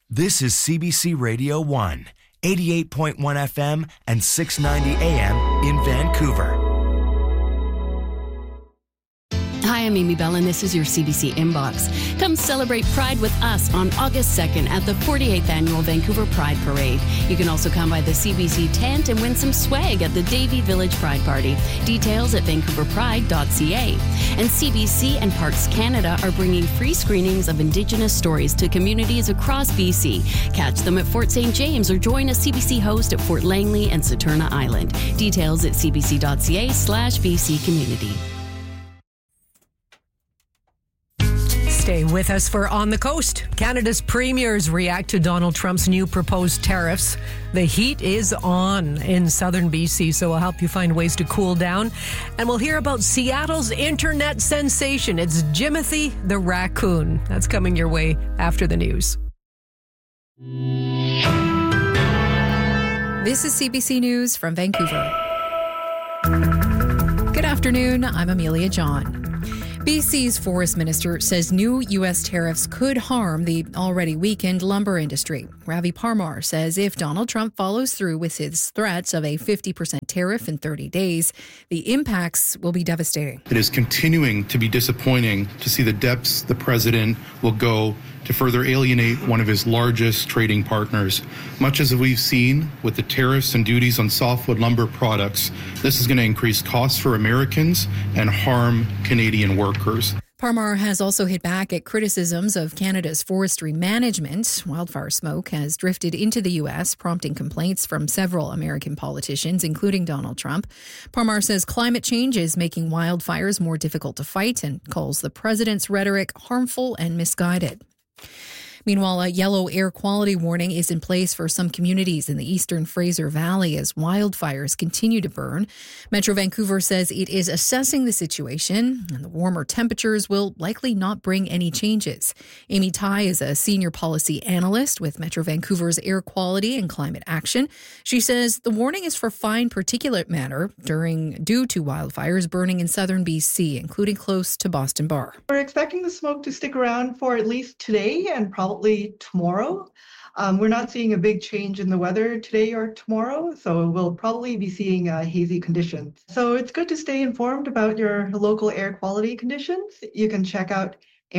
This is CBC Radio 1, 88.1 FM and 690 AM in Vancouver. Hi, I'm Amy Bell, and this is your CBC Inbox. Come celebrate Pride with us on August 2nd at the 48th Annual Vancouver Pride Parade. You can also come by the CBC tent and win some swag at the Davie Village Pride Party. Details at vancouverpride.ca. And CBC and Parks Canada are bringing free screenings of Indigenous stories to communities across BC. Catch them at Fort St. James or join a CBC host at Fort Langley and Saturna Island. Details at cbc.ca/BC Community. Stay with us for On the Coast. Canada's premiers react to Donald Trump's new proposed tariffs. The heat is on in southern BC, so we'll help you find ways to cool down. And we'll hear about Seattle's internet sensation. It's Jimothy the raccoon. That's coming your way after the news. This is CBC News from Vancouver. Good afternoon. I'm Amelia John. BC's forest minister says new U.S. tariffs could harm the already weakened lumber industry. Ravi Parmar says if Donald Trump follows through with his threats of a 50% tariff in 30 days, the impacts will be devastating. It is continuing to be disappointing to see the depths the president will go to further alienate one of his largest trading partners. Much as we've seen with the tariffs and duties on softwood lumber products, this is going to increase costs for Americans and harm Canadian workers. Parmar has also hit back at criticisms of Canada's forestry management. Wildfire smoke has drifted into the U.S., prompting complaints from several American politicians, including Donald Trump. Parmar says climate change is making wildfires more difficult to fight and calls the president's rhetoric harmful and misguided. Meanwhile, a yellow air quality warning is in place for some communities in the eastern Fraser Valley as wildfires continue to burn. Metro Vancouver says it is assessing the situation, and the warmer temperatures will likely not bring any changes. Amy Tai is a senior policy analyst with Metro Vancouver's Air Quality and Climate Action. She says the warning is for fine particulate matter due to wildfires burning in southern BC, including close to Boston Bar. We're expecting the smoke to stick around for at least today and probably tomorrow. We're not seeing a big change in the weather today or tomorrow, so we'll probably be seeing hazy conditions. So it's good to stay informed about your local air quality conditions. You can check out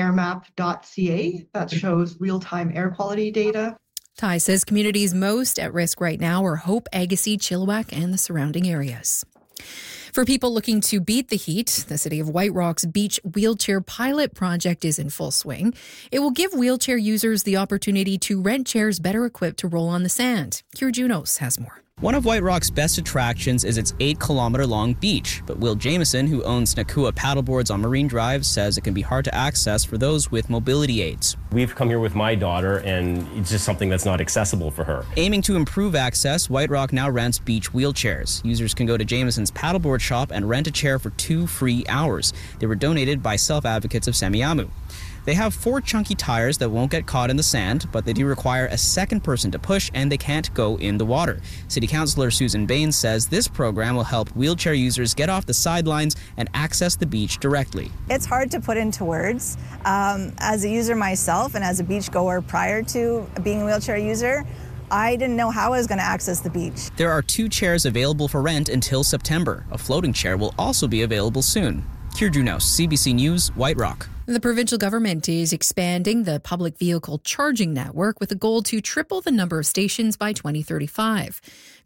airmap.ca. That shows real-time air quality data. Ty says communities most at risk right now are Hope, Agassiz, Chilliwack, and the surrounding areas. For people looking to beat the heat, the City of White Rock's Beach Wheelchair Pilot Project is in full swing. It will give wheelchair users the opportunity to rent chairs better equipped to roll on the sand. Kier Junos has more. One of White Rock's best attractions is its 8-kilometer-long beach, but Will Jameson, who owns Nakua Paddleboards on Marine Drive, says it can be hard to access for those with mobility aids. We've come here with my daughter, and it's just something that's not accessible for her. Aiming to improve access, White Rock now rents beach wheelchairs. Users can go to Jameson's paddleboard shop and rent a chair for 2 free hours. They were donated by self-advocates of Semiahmoo. They have 4 chunky tires that won't get caught in the sand, but they do require a second person to push, and they can't go in the water. City Councillor Susan Baines says this program will help wheelchair users get off the sidelines and access the beach directly. It's hard to put into words. As a user myself and as a beachgoer prior to being a wheelchair user, I didn't know how I was going to access the beach. There are 2 chairs available for rent until September. A floating chair will also be available soon. Kier Junos, CBC News, White Rock. The provincial government is expanding the public vehicle charging network with a goal to triple the number of stations by 2035.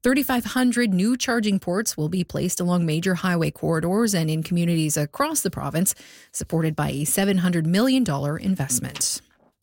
3,500 new charging ports will be placed along major highway corridors and in communities across the province, supported by a $700 million investment.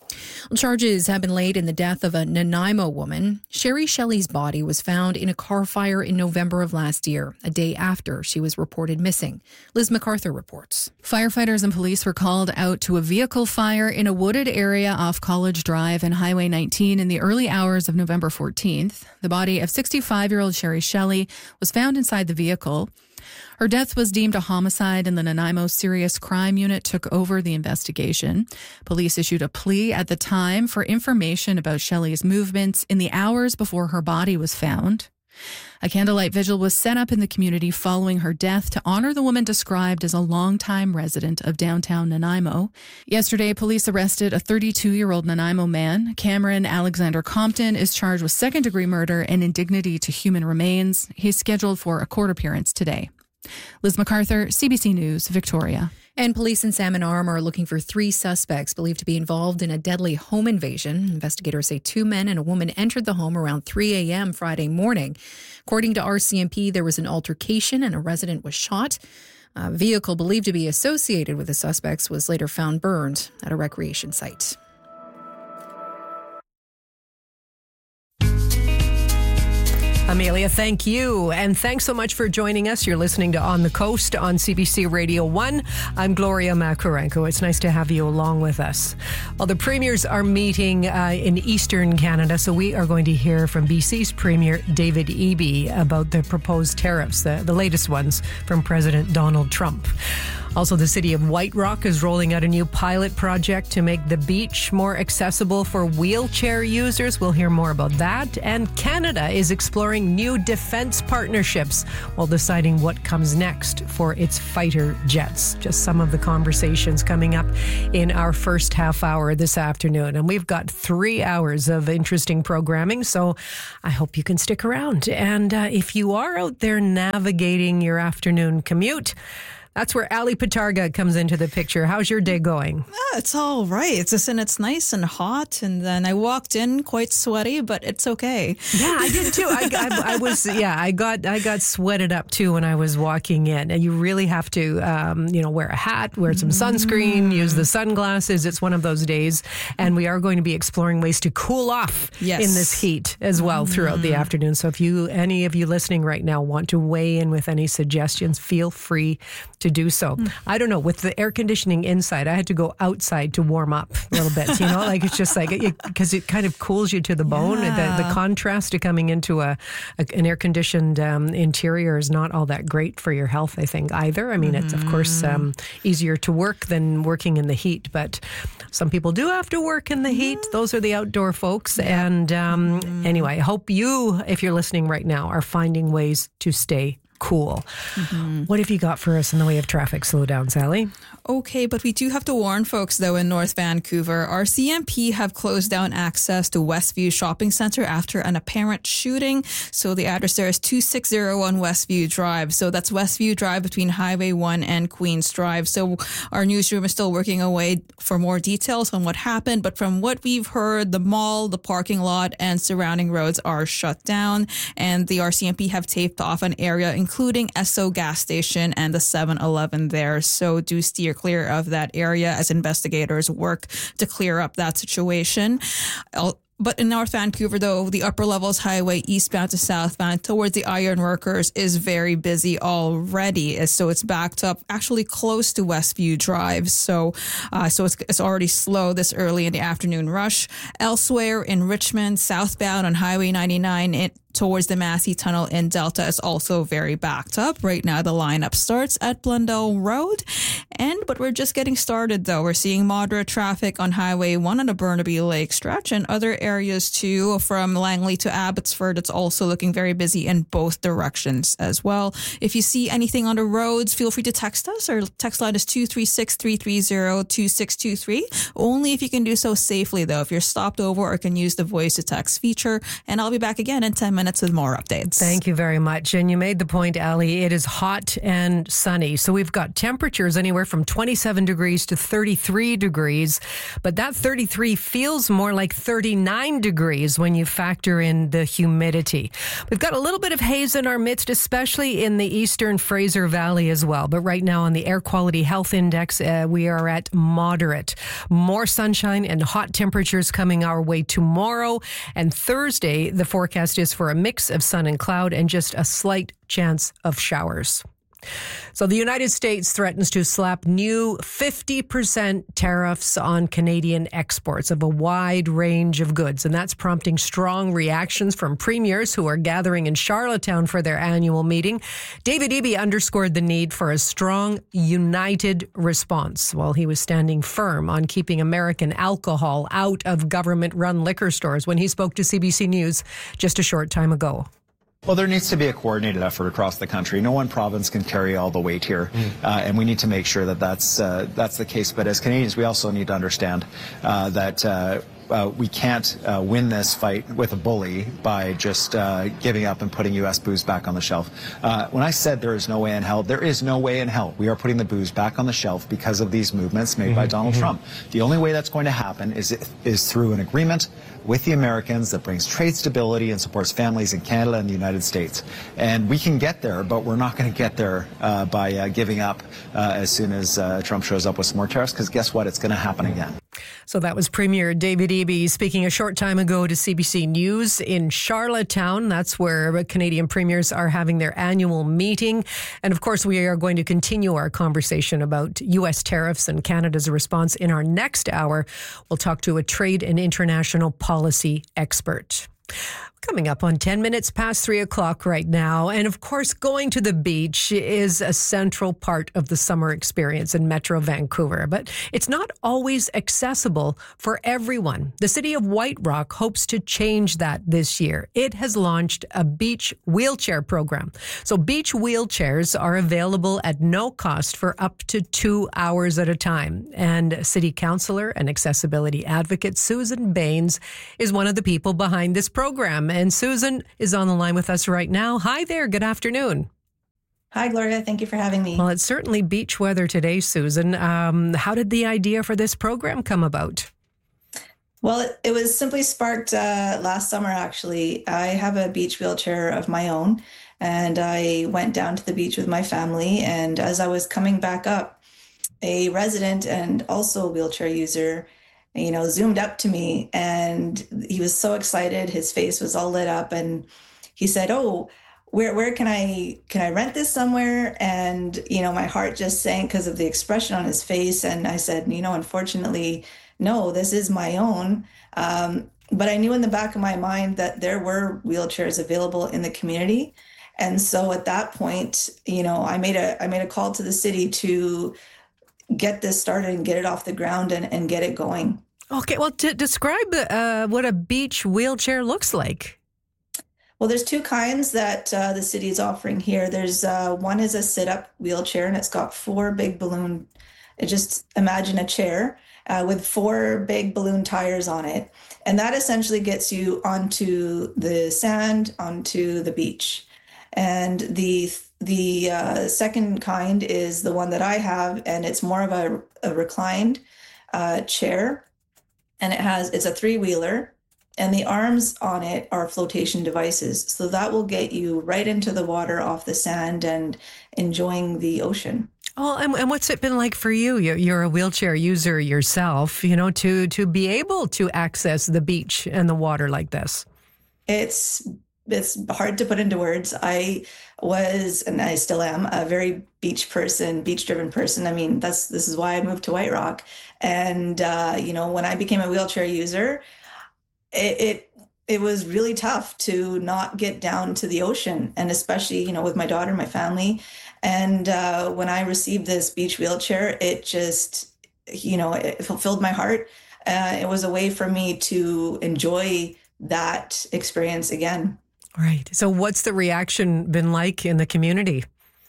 Charges have been laid in the death of a Nanaimo woman. Sherry Shelley's body was found in a car fire in November of last year, a day after she was reported missing. Liz MacArthur reports. Firefighters and police were called out to a vehicle fire in a wooded area off College Drive and Highway 19 in the early hours of November 14th. The body of 65-year-old Sherry Shelley was found inside the vehicle. Her death was deemed a homicide, and the Nanaimo Serious Crime Unit took over the investigation. Police issued a plea at the time for information about Shelley's movements in the hours before her body was found. A candlelight vigil was set up in the community following her death to honor the woman described as a longtime resident of downtown Nanaimo. Yesterday, police arrested a 32-year-old Nanaimo man. Cameron Alexander Compton is charged with second-degree murder and indignity to human remains. He's scheduled for a court appearance today. Liz MacArthur, CBC News, Victoria. And police in Salmon Arm are looking for 3 suspects believed to be involved in a deadly home invasion. Investigators say 2 men and a woman entered the home around 3 a.m. Friday morning. According to RCMP, there was an altercation and a resident was shot. A vehicle believed to be associated with the suspects was later found burned at a recreation site. Amelia, thank you. And thanks so much for joining us. You're listening to On the Coast on CBC Radio 1. I'm Gloria Makarenko. It's nice to have you along with us. Well, the premiers are meeting in Eastern Canada, so we are going to hear from BC's Premier David Eby about the proposed tariffs, the latest ones from President Donald Trump. Also, the city of White Rock is rolling out a new pilot project to make the beach more accessible for wheelchair users. We'll hear more about that. And Canada is exploring new defense partnerships while deciding what comes next for its fighter jets. Just some of the conversations coming up in our first half hour this afternoon. And we've got 3 hours of interesting programming, so I hope you can stick around. And if you are out there navigating your afternoon commute, that's where Ali Patarga comes into the picture. How's your day going? It's all right. It's nice and hot, and then I walked in quite sweaty, but it's okay. Yeah, I did too. I got sweated up too when I was walking in. And you really have to, wear a hat, wear some sunscreen, use the sunglasses. It's one of those days, and we are going to be exploring ways to cool off in this heat as well throughout the afternoon. So if any of you listening right now want to weigh in with any suggestions, feel free to do so. I don't know, with the air conditioning inside, I had to go outside to warm up a little bit, it's just because it kind of cools you to the bone. The contrast to coming into an air conditioned interior is not all that great for your health, I think, either. I mean, it's of course easier to work than working in the heat, but some people do have to work in the heat. Those are the outdoor folks. And anyway, I hope you, if you're listening right now, are finding ways to stay cool. What have you got for us in the way of traffic slowdown, Sally? Okay, but we do have to warn folks, though, in North Vancouver. Our CMP have closed down access to Westview Shopping Centre after an apparent shooting. So the address there is 2601 Westview Drive. So that's Westview Drive between Highway 1 and Queens Drive. So our newsroom is still working away for more details on what happened. But from what we've heard, the mall, the parking lot, and surrounding roads are shut down. And the RCMP have taped off an area, including Esso gas station and the 7-Eleven there. So do steer clear of that area as investigators work to clear up that situation. But in North Vancouver, though, the upper levels highway eastbound to southbound towards the Ironworkers is very busy already. So it's backed up actually close to Westview Drive. So it's already slow this early in the afternoon rush. Elsewhere in Richmond, southbound on Highway 99, towards the Massey Tunnel in Delta is also very backed up. Right now, the lineup starts at Blundell Road. But we're just getting started, though. We're seeing moderate traffic on Highway 1 on the Burnaby Lake stretch and other areas, too. From Langley to Abbotsford, it's also looking very busy in both directions as well. If you see anything on the roads, feel free to text us. Our text line is 236-330-2623. Only if you can do so safely, though. If you're stopped over or can use the voice-to-text feature. And I'll be back again in 10 minutes with more updates. Thank you very much. And you made the point, Ali, it is hot and sunny. So we've got temperatures anywhere from 27 degrees to 33 degrees. But that 33 feels more like 39 degrees when you factor in the humidity. We've got a little bit of haze in our midst, especially in the eastern Fraser Valley as well. But right now on the Air Quality Health Index, we are at moderate. More sunshine and hot temperatures coming our way tomorrow. And Thursday, the forecast is for a mix of sun and cloud and just a slight chance of showers. So the United States threatens to slap new 50% tariffs on Canadian exports of a wide range of goods. And that's prompting strong reactions from premiers who are gathering in Charlottetown for their annual meeting. David Eby underscored the need for a strong, united response while he was standing firm on keeping American alcohol out of government-run liquor stores when he spoke to CBC News just a short time ago. Well, there needs to be a coordinated effort across the country. No one province can carry all the weight here, and we need to make sure that that's the case. But as Canadians, we also need to understand that we can't win this fight with a bully by just giving up and putting U.S. booze back on the shelf. When I said there is no way in hell, there is no way in hell. We are putting the booze back on the shelf because of these movements made by Donald Trump. The only way that's going to happen is through an agreement with the Americans that brings trade stability and supports families in Canada and the United States. And we can get there, but we're not going to get there by giving up as soon as Trump shows up with some more tariffs, because guess what? It's going to happen again. So that was Premier David Eby speaking a short time ago to CBC News in Charlottetown. That's where Canadian premiers are having their annual meeting. And of course, we are going to continue our conversation about U.S. tariffs and Canada's response in our next hour. We'll talk to a trade and international policy expert. Coming up on 10 minutes past 3 o'clock right now. And of course, going to the beach is a central part of the summer experience in Metro Vancouver, but it's not always accessible for everyone. The city of White Rock hopes to change that this year. It has launched a beach wheelchair program. So beach wheelchairs are available at no cost for up to 2 hours at a time. And city councillor and accessibility advocate Susan Baines is one of the people behind this program. And Susan is on the line with us right now. Hi there. Good afternoon. Hi, Gloria. Thank you for having me. Well, it's certainly beach weather today, Susan. How did the idea for this program come about? Well, it was simply sparked last summer, actually. I have a beach wheelchair of my own, and I went down to the beach with my family. And as I was coming back up, a resident and also a wheelchair user zoomed up to me, and he was so excited. His face was all lit up, and he said, "Oh, where can I rent this somewhere?" And, my heart just sank because of the expression on his face. And I said, unfortunately, no, this is my own. But I knew in the back of my mind that there were wheelchairs available in the community. And so at that point, I made a call to the city to get this started and get it off the ground and get it going. Okay, well, describe what a beach wheelchair looks like. Well, there's two kinds that the city is offering here. There's one is a sit-up wheelchair, and it's got 4 big balloon. Just imagine a chair with 4 big balloon tires on it, and that essentially gets you onto the sand, onto the beach. And the second kind is the one that I have, and it's more of a reclined chair, and it's a 3-wheeler, and the arms on it are flotation devices. So that will get you right into the water off the sand and enjoying the ocean. Oh, and what's it been like for you? You're a wheelchair user yourself, to be able to access the beach and the water like this. It's hard to put into words. I was, and I still am, a very beach-driven person. I mean, this is why I moved to White Rock. And, when I became a wheelchair user, it was really tough to not get down to the ocean, and especially, with my daughter, my family. And when I received this beach wheelchair, it just, it fulfilled my heart. It was a way for me to enjoy that experience again. Right. So what's the reaction been like in the community?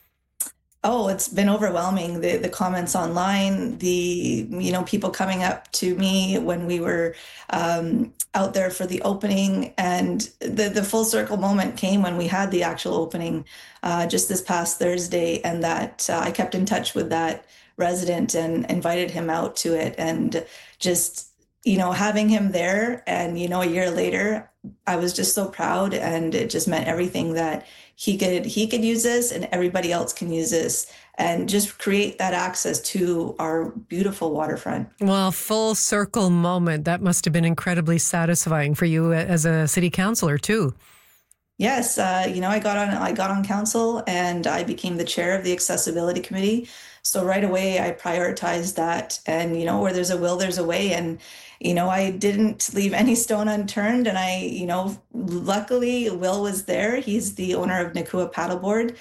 Oh, it's been overwhelming. The comments online, people coming up to me when we were out there for the opening, and the full circle moment came when we had the actual opening just this past Thursday, and that I kept in touch with that resident and invited him out to it, and just having him there, and a year later, I was just so proud, and it just meant everything that he could use this, and everybody else can use this, and just create that access to our beautiful waterfront. Well, full circle moment. That must have been incredibly satisfying for you as a city councillor too. Yes, I got on council, and I became the chair of the accessibility committee. So right away, I prioritized that, and where there's a will, there's a way, and I didn't leave any stone unturned, and luckily Will was there. He's the owner of Nakua Paddleboard,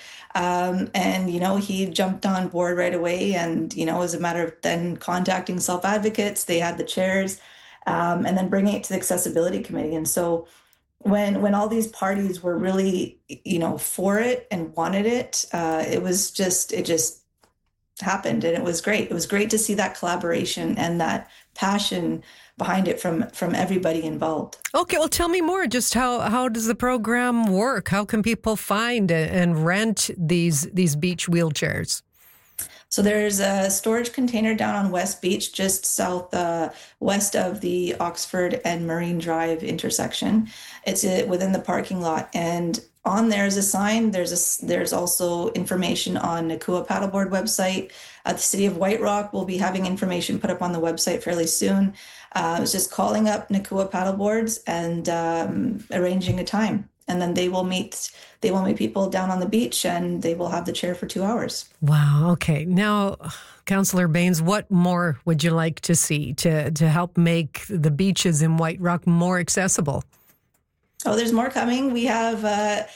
and he jumped on board right away, and it was a matter of then contacting self-advocates. They had the chairs, and then bringing it to the accessibility committee, and so when all these parties were really, for it and wanted it, it just happened, and it was great. It was great to see that collaboration and that passion behind it from everybody involved. Okay, well, tell me more. Just how does the program work? How can people find and rent these beach wheelchairs? So there's a storage container down on West Beach, just west of the Oxford and Marine Drive intersection. It's within the parking lot, and on there is a sign. There's also information on Nakua Paddleboard website. The City of White Rock will be having information put up on the website fairly soon. It's just calling up Nakua Paddleboards and arranging a time. And then they will meet people down on the beach, and they will have the chair for 2 hours. Wow. Okay. Now, Councillor Baines, what more would you like to see to help make the beaches in White Rock more accessible? Oh, there's more coming. We have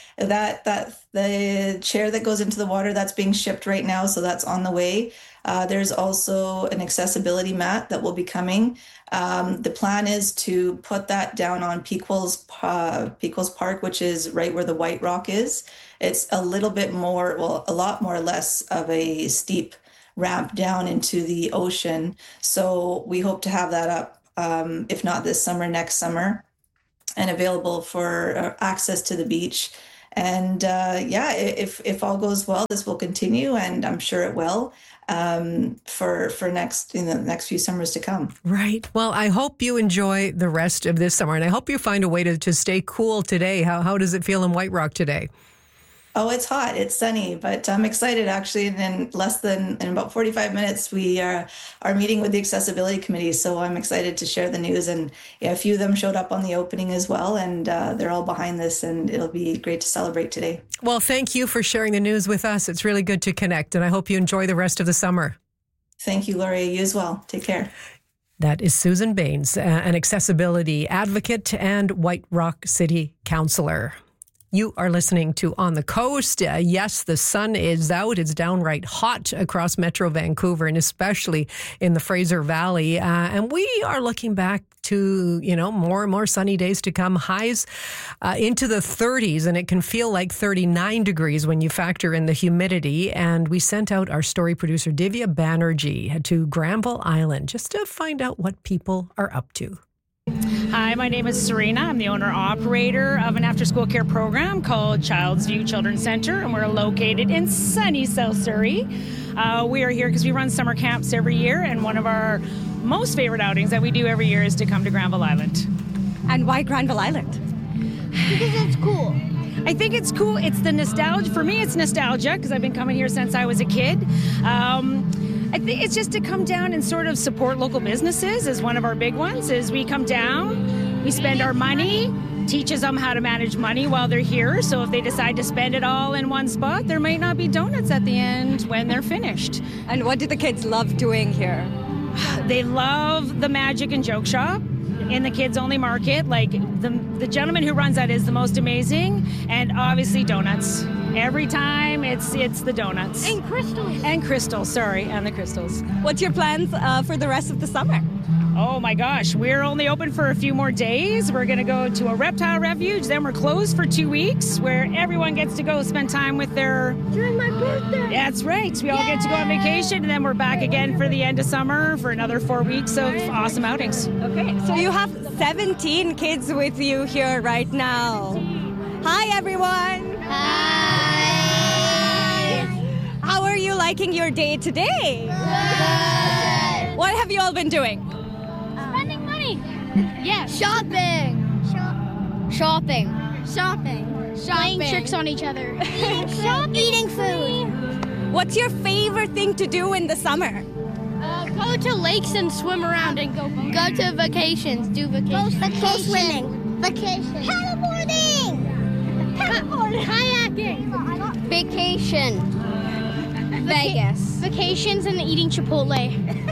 the chair that goes into the water that's being shipped right now, so that's on the way. There's also an accessibility mat that will be coming. The plan is to put that down on Pequel's Park, which is right where the White Rock is. It's a little bit more, a lot more or less of a steep ramp down into the ocean. So we hope to have that up, if not this summer, next summer, and available for access to the beach. And if all goes well, this will continue, and I'm sure it will, for the next few summers to come. Right. Well, I hope you enjoy the rest of this summer, and I hope you find a way to stay cool today. How does it feel in White Rock today? Oh, it's hot. It's sunny, but I'm excited actually. In about 45 minutes, we are meeting with the Accessibility Committee. So I'm excited to share the news. And a few of them showed up on the opening as well. And they're all behind this, and it'll be great to celebrate today. Well, thank you for sharing the news with us. It's really good to connect. And I hope you enjoy the rest of the summer. Thank you, Laurie. You as well. Take care. That is Susan Baines, an accessibility advocate and White Rock City Councillor. You are listening to On the Coast. Yes, the sun is out. It's downright hot across Metro Vancouver, and especially in the Fraser Valley. And we are looking back to, more and more sunny days to come. Highs into the 30s, and it can feel like 39 degrees when you factor in the humidity. And we sent out our story producer, Divya Banerjee, to Granville Island just to find out what people are up to. Hi, my name is Serena. I'm the owner-operator of an after-school care program called Child's View Children's Center, and we're located in sunny South Surrey. We are here because we run summer camps every year, and one of our most favorite outings that we do every year is to come to Granville Island. And why Granville Island? Because it's cool. I think it's cool. It's the nostalgia. For me, it's nostalgia because I've been coming here since I was a kid. I think it's just to come down and sort of support local businesses is one of our big ones. Is we come down, we spend our money, teaches them how to manage money while they're here. So if they decide to spend it all in one spot, there might not be donuts at the end when they're finished. And what do the kids love doing here? They love the Magic and Joke Shop in the Kids Only Market. Like the gentleman who runs that is the most amazing, and obviously donuts. Every time it's the donuts. And crystals. And crystals, and the crystals. What's your plans for the rest of the summer? Oh my gosh, we're only open for a few more days. We're going to go to a reptile refuge, then we're closed for 2 weeks where everyone gets to go spend time with their... During my birthday. That's right. We all get to go on vacation, and then we're back again for the end of summer for another 4 weeks of awesome outings. Okay, so you have 17 kids with you here right now. Hi, everyone. Hi. How are you liking your day today? Good. What have you all been doing? Spending money. Yes. Shopping. Shopping. Playing tricks on each other. Eating food. What's your favorite thing to do in the summer? Go to lakes and swim around and go to vacations. Do vacations. Go swimming. Vacation. Paddleboarding. Kayaking. Vacation. Vegas. Vacations and eating Chipotle.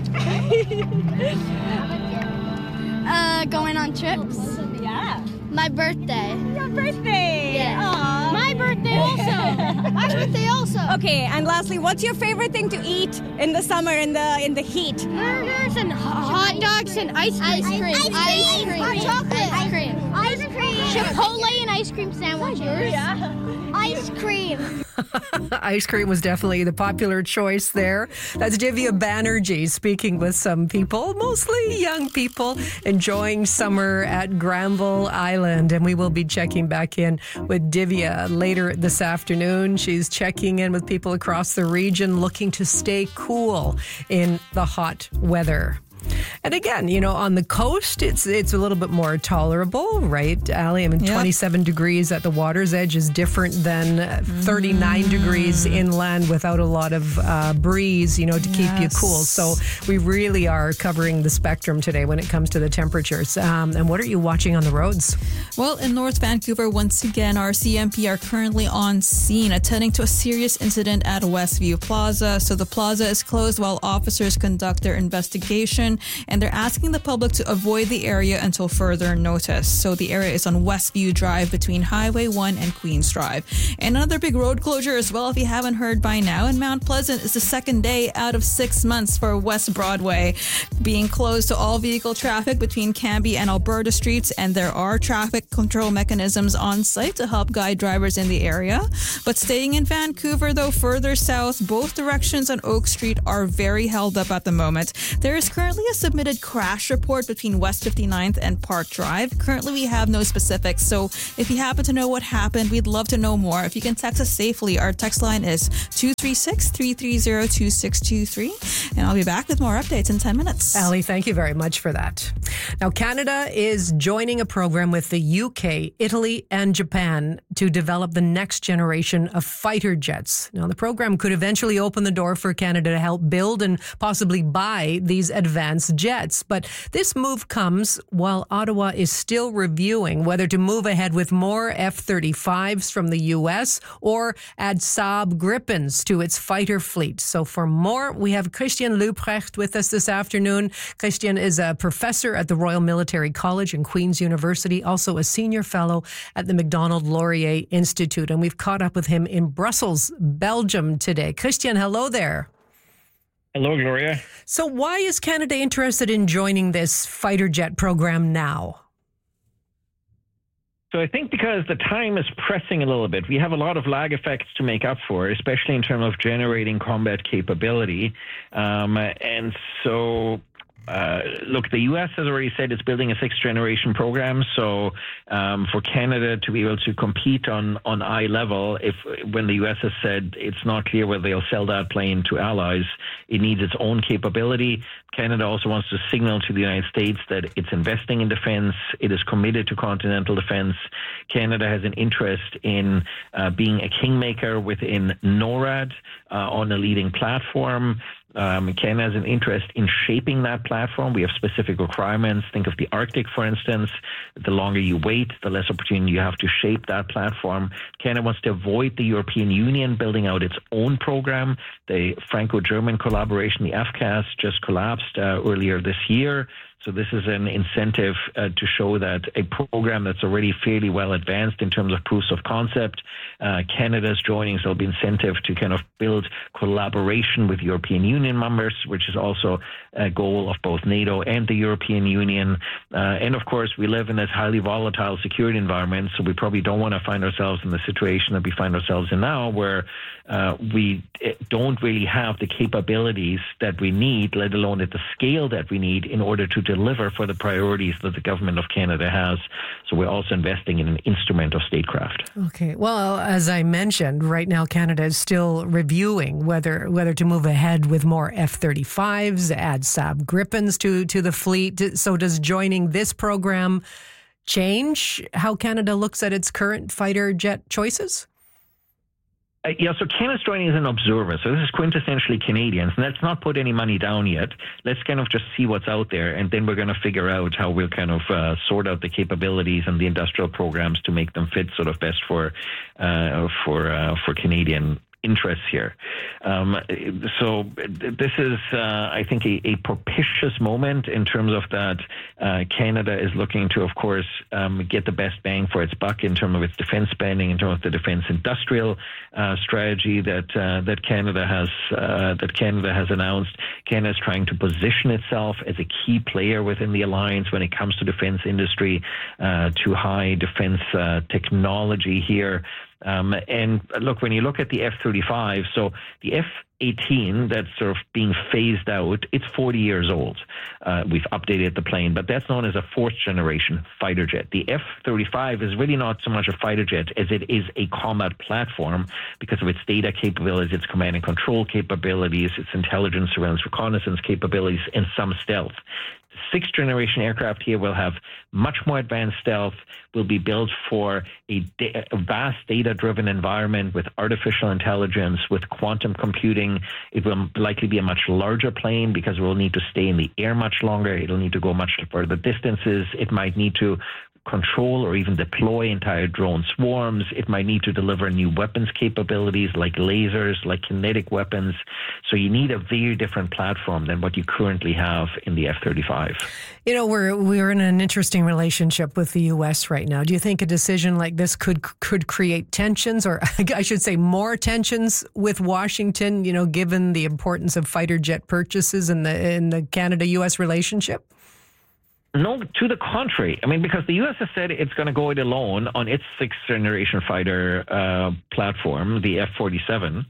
Going on trips. Yeah. My birthday. Your birthday. Yeah. Aww. My birthday also. My birthday also. Okay, and lastly, what's your favorite thing to eat in the summer in the heat? Burgers and hot dogs and ice cream. Ice cream. Hot chocolate. Ice cream. Chipotle ice cream sandwiches. Ice cream. Ice cream was definitely the popular choice there. That's Divya Banerjee speaking with some people, mostly young people, enjoying summer at Granville Island. And we will be checking back in with Divya later this afternoon. She's checking in with people across the region looking to stay cool in the hot weather. And again, on the coast, it's a little bit more tolerable, right, Ali? 27 degrees at the water's edge is different than 39 degrees inland without a lot of breeze, to keep you cool. So we really are covering the spectrum today when it comes to the temperatures. And what are you watching on the roads? Well, in North Vancouver, once again, our CMP are currently on scene, attending to a serious incident at Westview Plaza. So the plaza is closed while officers conduct their investigation, and they're asking the public to avoid the area until further notice. So the area is on Westview Drive between Highway 1 and Queens Drive. And another big road closure as well, if you haven't heard by now, in Mount Pleasant is the second day out of 6 months for West Broadway being closed to all vehicle traffic between Cambie and Alberta streets, and there are traffic control mechanisms on site to help guide drivers in the area. But staying in Vancouver, though, further south, both directions on Oak Street are very held up at the moment. There is currently a submitted crash report between West 59th and Park Drive. Currently, we have no specifics, so if you happen to know what happened, we'd love to know more. If you can text us safely, our text line is 236-330-2623, and I'll be back with more updates in 10 minutes. Ali, thank you very much for that. Now, Canada is joining a program with the UK, Italy, and Japan to develop the next generation of fighter jets. Now, the program could eventually open the door for Canada to help build and possibly buy these advanced jets. But this move comes while Ottawa is still reviewing whether to move ahead with more F-35s from the U.S. or add Saab Gripens to its fighter fleet. So for more, we have Christian Leuprecht with us this afternoon. Christian is a professor at the Royal Military College and Queen's University, also a senior fellow at the Macdonald Laurier Institute. And we've caught up with him in Brussels, Belgium today. Christian, hello there. Hello, Gloria. So why is Canada interested in joining this fighter jet program now? So I think because the time is pressing a little bit. We have a lot of lag effects to make up for, especially in terms of generating combat capability. Look, the U.S. has already said it's building a sixth-generation program. So for Canada to be able to compete on eye level, when the U.S. has said it's not clear whether they'll sell that plane to allies, it needs its own capability. Canada also wants to signal to the United States that it's investing in defense. It is committed to continental defense. Canada has an interest in being a kingmaker within NORAD on a leading platform. Canada has an interest in shaping that platform. We have specific requirements. Think of the Arctic, for instance. The longer you wait, the less opportunity you have to shape that platform. Canada wants to avoid the European Union building out its own program. The Franco-German collaboration, the FCAS, just collapsed earlier this year. So this is an incentive to show that a program that's already fairly well advanced in terms of proofs of concept, Canada's joining, so there'll be incentive to kind of build collaboration with European Union members, which is also a goal of both NATO and the European Union. And of course, we live in this highly volatile security environment, so we probably don't want to find ourselves in the situation that we find ourselves in now, where we don't really have the capabilities that we need, let alone at the scale that we need in order to deliver for the priorities that the government of Canada has. So we're also investing in an instrument of statecraft. Okay. Well, as I mentioned, right now Canada is still reviewing whether to move ahead with more F-35s, add Saab Gripens to the fleet. So does joining this program change how Canada looks at its current fighter jet choices? So Canada's joining as an observer. So this is quintessentially Canadians. And let's not put any money down yet. Let's kind of just see what's out there. And then we're going to figure out how we'll kind of sort out the capabilities and the industrial programs to make them fit sort of best for Canadian interests here. So this is, I think, a propitious moment in terms of that Canada is looking to, of course, get the best bang for its buck in terms of its defense spending, in terms of the defense industrial strategy that Canada has announced. Canada is trying to position itself as a key player within the alliance when it comes to defense industry, to high defense technology here. And look, when you look at the F-35, so the F-18 that's sort of being phased out, it's 40 years old. We've updated the plane, but that's known as a fourth generation fighter jet. The F-35 is really not so much a fighter jet as it is a combat platform because of its data capabilities, its command and control capabilities, its intelligence, surveillance, reconnaissance capabilities, and some stealth. Sixth generation aircraft here will have much more advanced stealth, will be built for a vast data-driven environment with artificial intelligence, with quantum computing. It will likely be a much larger plane because it will need to stay in the air much longer. It'll need to go much further distances. It might need to control or even deploy entire drone swarms. It might need to deliver new weapons capabilities like lasers, like kinetic weapons. So you need a very different platform than what you currently have in the F-35. You know, we're in an interesting relationship with the U.S. right now. Do you think a decision like this could create tensions, or I should say more tensions with Washington, you know, given the importance of fighter jet purchases in the Canada-U.S. relationship? No, to the contrary. I mean, because the U.S. has said it's going to go it alone on its sixth-generation fighter platform, the F-47.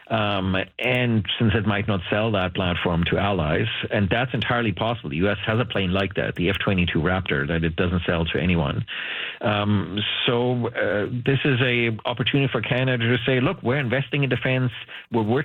And since it might not sell that platform to allies, and that's entirely possible. The U.S. has a plane like that, the F-22 Raptor, that it doesn't sell to anyone. So this is a opportunity for Canada to say, look, we're investing in defense. We're